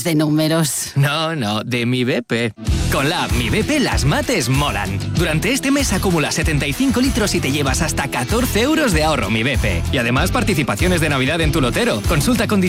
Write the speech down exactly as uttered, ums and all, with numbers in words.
de números. No, no, de Mi B P. Con la app Mi B P las mates molan. Durante este mes acumula setenta y cinco litros y te llevas hasta catorce euros de ahorro Mi B P. Y además participaciones de Navidad en tu lotero. Consulta condiciones